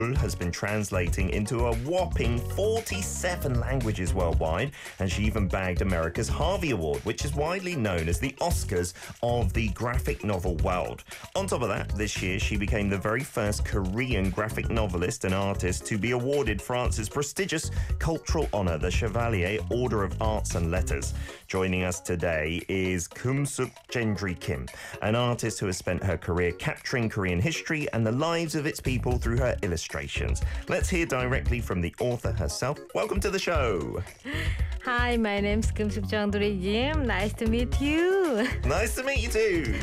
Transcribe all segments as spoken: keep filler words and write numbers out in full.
has been translating into a whopping forty-seven languages worldwide, and she even bagged America's Harvey Award, which is widely known as the Oscars of the graphic novel world. On top of that, this year she became the very first Korean graphic novelist and artist to be awarded France's prestigious cultural honor, the Chevalier Order of Arts and Letters. Joining us today is Keum-suk Gendry Kim, an artist who has spent her career capturing Korean history and the lives of its people through her illustrations. Let's hear directly from the author herself. Welcome to the show. Hi, my name's Keum-suk Gendry Kim. Nice to meet you. Nice to meet you too.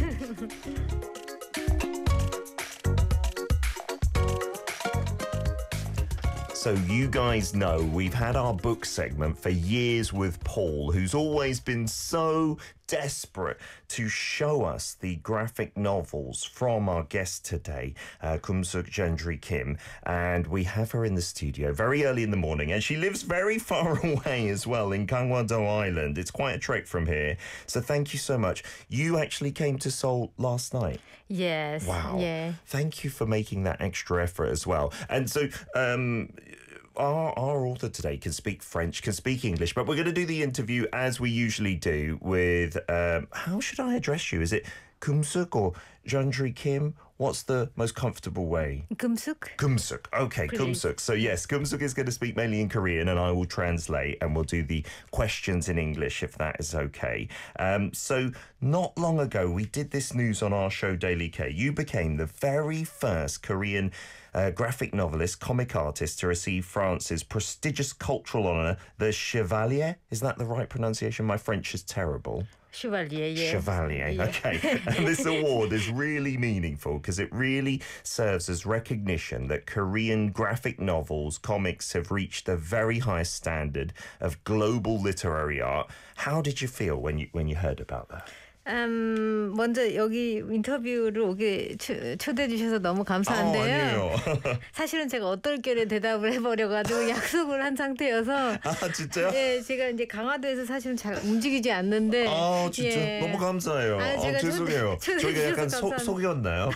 So you guys know we've had our book segment for years with Paul, who's always been so desperate to show us the graphic novels from our guest today, uh, Keum-suk Gendry Kim, and we have her in the studio very early in the morning, and she lives very far away as well in Gangwon-do Island. It's quite a trek from here, so thank you so much. You actually came to Seoul last night. Yes. Wow. Yeah. Thank you for making that extra effort as well. And so um Our, our author today can speak French, can speak English, but we're going to do the interview as we usually do with, um, how should I address you? Is it Keum-suk or Gendry Kim? What's the most comfortable way? Keum-suk. Keum-suk. Okay, Keum-suk. So yes, Keum-suk is going to speak mainly in Korean and I will translate and we'll do the questions in English if that is okay. Um, so not long ago, we did this news on our show Daily K. You became the very first Korean uh, graphic novelist, comic artist to receive France's prestigious cultural honor, the Chevalier. Is that the right pronunciation? My French is terrible. Chevalier, yeah. Chevalier, yeah. Okay. And this award is really meaningful because it really serves as recognition that Korean graphic novels, comics have reached the very highest standard of global literary art. How did you feel when you when you heard about that? 음, 먼저 여기 인터뷰를 오게 초, 초대해 주셔서 너무 감사한데요. 어, 아니에요. 사실은 제가 어떨결에 대답을 해버려가지고 약속을 한 상태여서. 아, 진짜요? 예, 제가 이제 강화도에서 사실은 잘 움직이지 않는데. 아, 진짜 예. 너무 감사해요. 아, 제가 아, 죄송해요. 초대, 저희가 약간 소, 속였나요?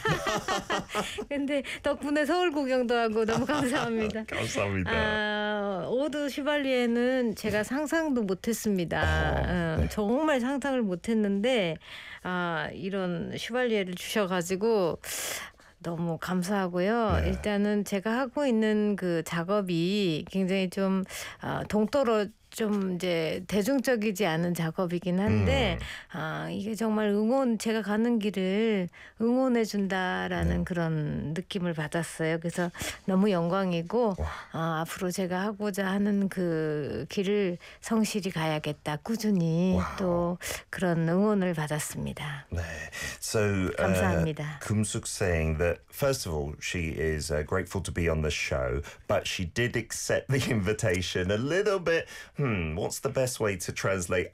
근데 덕분에 서울 구경도 하고 너무 감사합니다. 감사합니다. 아, 오드 슈발리에는 제가 상상도 못했습니다. 어, 네. 어, 정말 상상을 못했는데 아, 이런 슈발리에를 주셔가지고 너무 감사하고요. 네. 일단은 제가 하고 있는 그 작업이 굉장히 좀 아, 동떨어 좀 이제 대중적이지 않은 작업이긴 한데 음. 아, 이게 정말 응원 제가 가는 길을 응원해 준다라는 네. 그런 느낌을 받았어요. 그래서 너무 영광이고 아, 앞으로 제가 하고자 하는 그 길을 성실히 가야겠다. 꾸준히 와우. 또 그런 응원을 받았습니다. 네. So uh, 감사합니다. Keum-suk saying that first of all she is uh, grateful to be on the show, but she did accept the invitation a little bit. Hmm, what's the best way to translate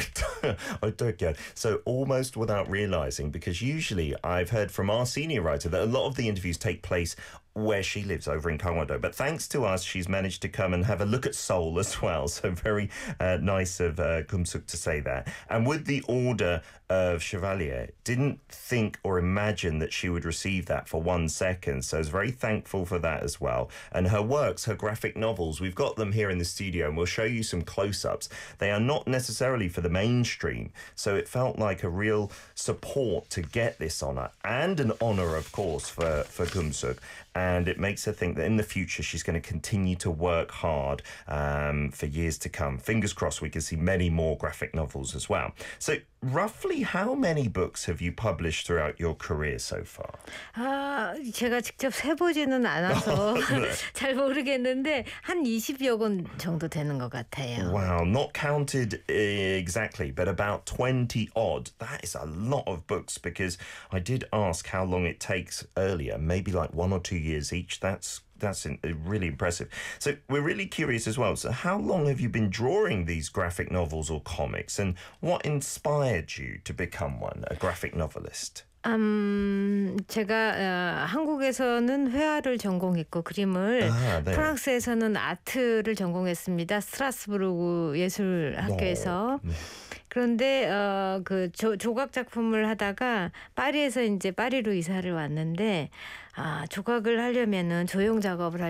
얼떨결? So almost without realizing, because usually I've heard from our senior writer that a lot of the interviews take place where she lives over in Gangwon-do. But thanks to us, she's managed to come and have a look at Seoul as well. So very uh, nice of uh, Keum-suk to say that. And with the order of Chevalier, didn't think or imagine that she would receive that for one second. So I was very thankful for that as well. And her works, her graphic novels, we've got them here in the studio and we'll show you some close-ups. They are not necessarily for the mainstream. So it felt like a real support to get this honor, and an honor, of course, for, for Keum-suk. And it makes her think that in the future she's going to continue to work hard um, for years to come. Fingers crossed we can see many more graphic novels as well. So roughly how many books have you published throughout your career so far? 아, 제가 직접 세보지는 않아서 네. 잘 모르겠는데 한 이십여 권 정도 되는 것 같아요. Wow, not counted exactly, but about twenty odd. That is a lot of books, because I did ask how long it takes earlier, maybe like one or two years each. That's that's in, really impressive. So we're really curious as well. So how long have you been drawing these graphic novels or comics, and what inspired you to become one, a graphic novelist? 음, 제가 어, 한국에서는 회화를 전공했고 그림을, 아, 네. 프랑스에서는 아트를 전공했습니다. 스트라스부르크 예술학교에서. 네. 그런데 어, 그 조, 조각 작품을 하다가 파리에서 이제 파리로 이사를 왔는데 아, 조각을 하려면은 조형 작업을